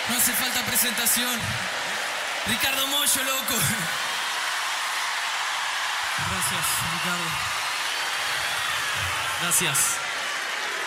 No hace falta presentación. Ricardo Mollo, loco. Gracias, Ricardo. Gracias.